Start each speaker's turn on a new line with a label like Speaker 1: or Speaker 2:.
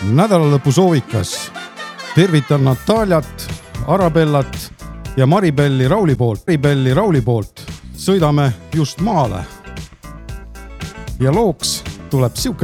Speaker 1: nädalalõpu soovikas. Tervitan Nataliat, Arabellat ja Maribelli Rauli poolt. Sõidame just maale. Ja looks tuleb siuke